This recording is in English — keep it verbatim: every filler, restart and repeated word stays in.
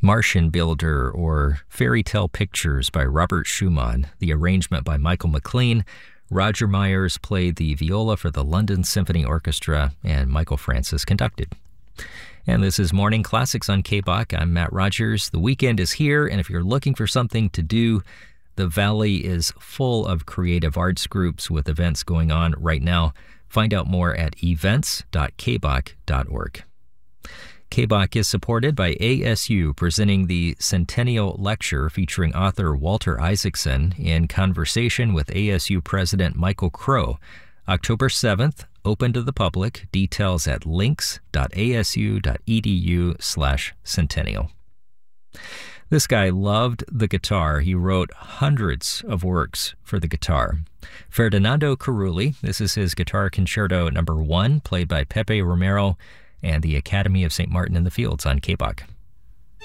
Martian Builder or Fairy Tale Pictures by Robert Schumann, the arrangement by Michael McLean. Roger Myers played the viola for the London Symphony Orchestra, and Michael Francis conducted. And this is Morning Classics on K B O C. I'm Matt Rogers. The weekend is here, and if you're looking for something to do, the Valley is full of creative arts groups with events going on right now. Find out more at events dot k b o c dot org. K B O C is supported by A S U, presenting the Centennial Lecture featuring author Walter Isaacson in conversation with A S U President Michael Crow. October seventh, open to the public. Details at links dot a s u dot e d u slash centennial. This guy loved the guitar. He wrote hundreds of works for the guitar. Ferdinando Carulli, this is his Guitar Concerto number one, played by Pepe Romero, and the Academy of Saint Martin in the Fields on K B O C.